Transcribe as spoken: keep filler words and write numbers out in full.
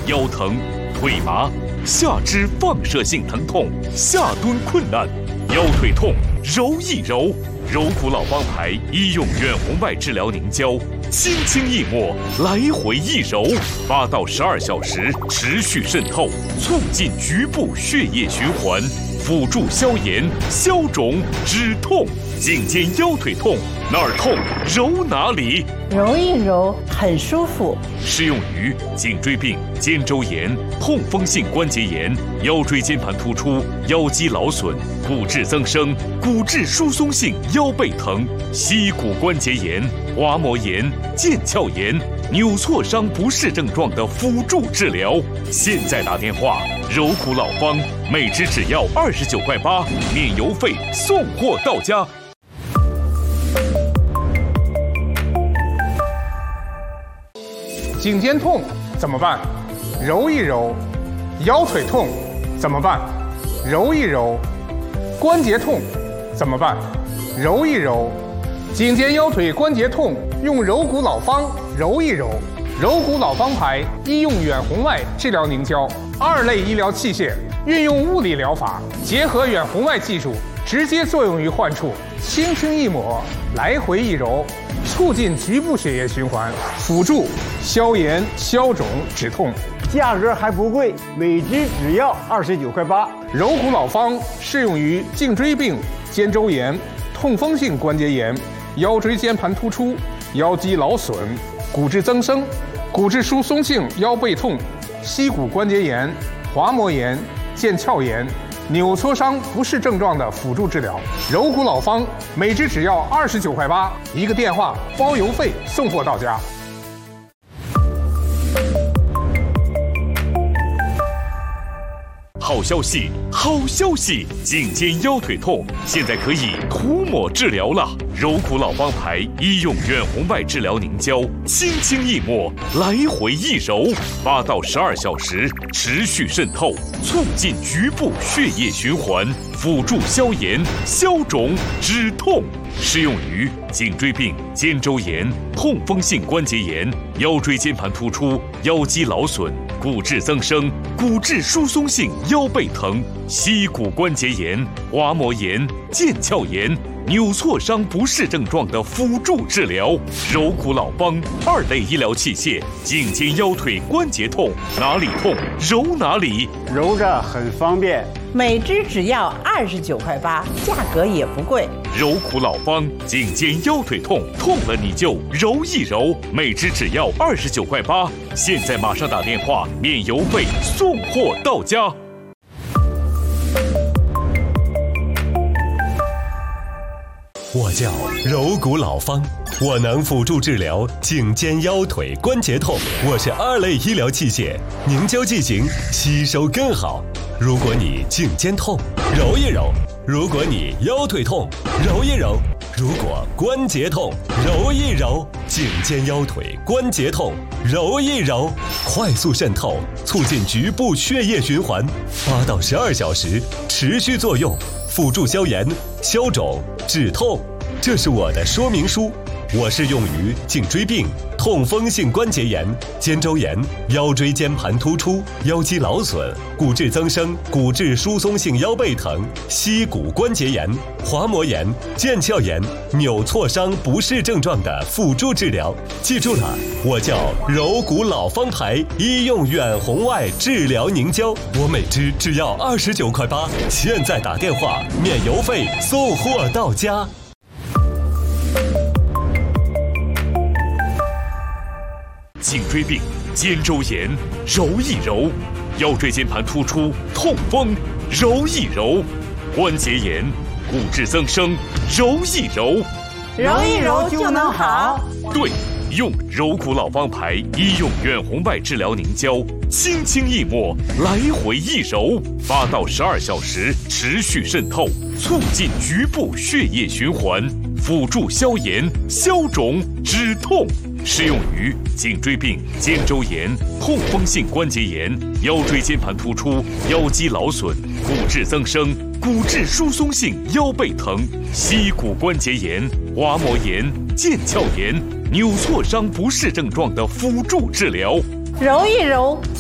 腰疼、腿麻、下肢放射性疼痛、下蹲困难、腰腿痛，揉一揉。柔骨老方牌医用远红外治疗凝胶，轻轻一抹，来回一揉，八到十二小时持续渗透，促进局部血液循环，辅助消炎、消肿、止痛。颈肩腰腿痛，哪儿痛揉哪里， 揉一揉很舒服。 适用于颈椎病、肩周炎、痛风性关节炎、腰椎间盘突出、腰肌劳损、骨质增生、骨质疏松性腰背疼、膝骨关节炎、滑膜炎、腱鞘炎、扭挫伤不适症状的辅助治疗。现在打电话，柔骨老方，每支只要二十九块八，免邮费，送货到家。 颈肩痛怎么办？揉一揉。腰腿痛怎么办？揉一揉。关节痛怎么办？揉一揉。颈肩腰腿关节痛用柔骨老方揉一揉。柔骨老方牌医用远红外治疗凝胶，二类医疗器械，运用物理疗法，结合远红外技术，直接作用于患处，轻轻一抹，来回一揉，促进局部血液循环，辅助消炎、消肿、止痛。 价格还不贵，每支只要二十九块八。 柔骨老方适用于颈椎病、肩周炎、痛风性关节炎、腰椎间盘突出、腰肌劳损、骨质增生、骨质疏松性腰背痛、膝骨关节炎、滑膜炎、腱鞘炎、扭挫伤不适症状的辅助治疗。柔骨老方每支只要二十九块八，一个电话包邮费，送货到家。 好消息，好消息！颈肩腰腿痛现在可以涂抹治疗了。柔骨老方牌医用远红外治疗凝胶，轻轻一抹，来回一揉，八到十二小时持续渗透，促进局部血液循环，辅助消炎、消肿、止痛。适用于颈椎病、肩周炎、痛风性关节炎、腰椎间盘突出、腰肌劳损、骨质增生、骨质疏松性腰背疼、膝骨关节炎、滑膜炎、腱鞘炎、扭挫伤不适症状的辅助治疗。柔骨老方二类医疗器械，颈肩腰腿关节痛，哪里痛揉哪里， 揉着很方便。 每支只要二十九块八，价格也不贵。 柔骨老方，颈肩腰腿痛，痛了你就揉一揉，每支只要二十九块八。现在马上打电话，免邮费，送货到家。 我叫柔骨老方，我能辅助治疗颈肩腰腿关节痛。我是二类医疗器械，凝胶剂型吸收更好。如果你颈肩痛，揉一揉；如果你腰腿痛，揉一揉；如果关节痛，揉一揉。颈肩腰腿关节痛，揉一揉，快速渗透，促进局部血液循环，八到十二小时持续作用，辅助消炎、消肿、止痛。这是我的说明书。我适用于颈椎病、痛风性关节炎、肩周炎、腰椎间盘突出、腰肌劳损、骨质增生、骨质疏松性腰背疼、膝骨关节炎、滑膜炎、腱鞘炎、扭挫伤不适症状的辅助治疗。记住了，我叫柔骨老方牌医用远红外治疗凝胶，我每支只要二十九块八，现在打电话免邮费，送货到家。 颈椎病、肩周炎，揉一揉；腰椎间盘突出、痛风，揉一揉；关节炎、骨质增生，揉一揉。 揉一揉就能好。 对，用柔骨老方牌医用远红外治疗凝胶，轻轻一抹，来回一揉，八到十二小时持续渗透，促进局部血液循环，辅助消炎、消肿、止痛。适用于颈椎病、肩周炎、痛风性关节炎、腰椎间盘突出、腰肌劳损、骨质增生、骨质疏松性腰背疼、膝骨关节炎、滑膜炎、腱鞘炎、扭挫伤不适症状的辅助治疗。 揉一揉